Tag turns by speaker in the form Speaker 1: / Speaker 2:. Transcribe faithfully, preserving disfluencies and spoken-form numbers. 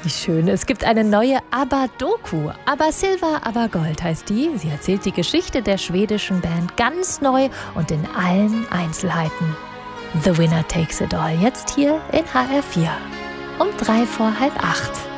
Speaker 1: Wie schön. Es gibt eine neue ABBA-Doku. ABBA Silver, ABBA Gold heißt die. Sie erzählt die Geschichte der schwedischen Band ganz neu und in allen Einzelheiten. The Winner Takes It All. Jetzt hier in H R vier. Um drei vor halb acht.